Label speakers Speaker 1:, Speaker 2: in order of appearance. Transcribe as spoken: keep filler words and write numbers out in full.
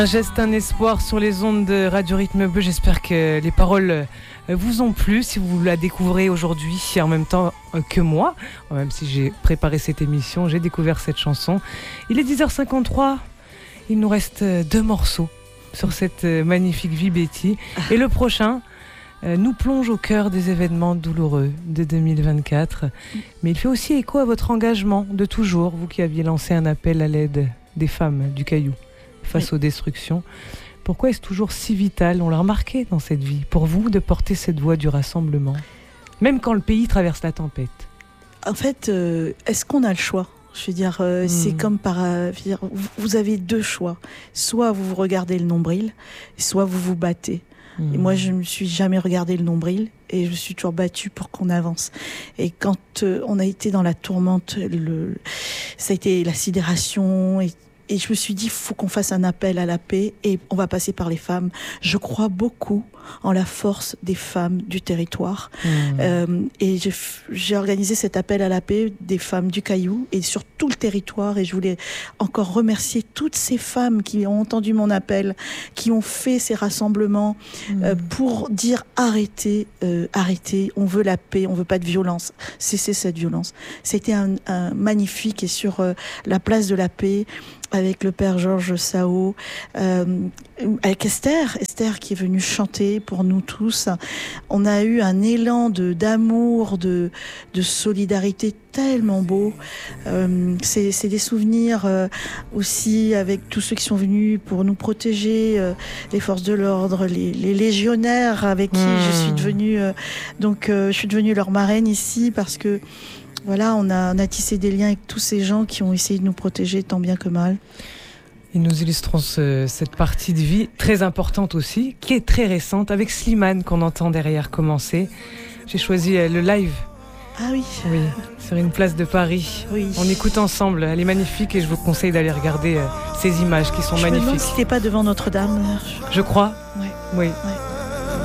Speaker 1: Un geste, un espoir sur les ondes de Radio Rythme Bleu. J'espère que les paroles vous ont plu. Si vous la découvrez aujourd'hui en même temps que moi, même si j'ai préparé cette émission, j'ai découvert cette chanson. Il est dix heures cinquante-trois. Il nous reste deux morceaux sur cette magnifique vie, Betty. Et le prochain nous plonge au cœur des événements douloureux de deux mille vingt-quatre. Mais il fait aussi écho à votre engagement de toujours, vous qui aviez lancé un appel à l'aide des femmes du Caillou face oui. aux destructions. Pourquoi est-ce toujours si vital, on l'a remarqué dans cette vie, pour vous de porter cette voix du rassemblement, même quand le pays traverse la tempête?
Speaker 2: En fait, euh, est-ce qu'on a le choix? Je veux dire, euh, mmh. c'est comme par... Euh, dire, vous avez deux choix. Soit vous vous regardez le nombril, soit vous vous battez. Mmh. Et moi, je ne me suis jamais regardé le nombril et je me suis toujours battue pour qu'on avance. Et quand euh, on a été dans la tourmente, le, ça a été la sidération et Et je me suis dit, il faut qu'on fasse un appel à la paix et on va passer par les femmes. Je crois beaucoup en la force des femmes du territoire. Mmh. Euh, et j'ai, j'ai organisé cet appel à la paix des femmes du Caillou et sur tout le territoire. Et je voulais encore remercier toutes ces femmes qui ont entendu mon appel, qui ont fait ces rassemblements mmh. euh, pour dire arrêtez, euh, arrêtez, on veut la paix, on veut pas de violence. Cessez cette violence. C'était un, un magnifique et sur euh, la place de la paix, avec le père Georges Sao, euh, avec Esther, Esther qui est venue chanter pour nous tous. On a eu un élan de, d'amour, de, de solidarité tellement beau. Euh, c'est, c'est des souvenirs euh, aussi avec tous ceux qui sont venus pour nous protéger, euh, les forces de l'ordre, les, les légionnaires avec qui mmh. je suis devenue, euh, donc euh, je suis devenue leur marraine ici parce que voilà, on a, on a tissé des liens avec tous ces gens qui ont essayé de nous protéger tant bien que mal.
Speaker 1: Et nous illustrons ce, cette partie de vie très importante aussi, qui est très récente, avec Slimane qu'on entend derrière commencer. J'ai choisi le live.
Speaker 2: Ah oui.
Speaker 1: Oui, sur une place de Paris.
Speaker 2: Oui.
Speaker 1: On écoute ensemble, elle est magnifique et je vous conseille d'aller regarder ces images qui sont
Speaker 2: je
Speaker 1: magnifiques.
Speaker 2: Je me demande si c'était pas devant Notre-Dame.
Speaker 1: Je crois.
Speaker 2: Ouais.
Speaker 1: Oui.
Speaker 2: Ouais.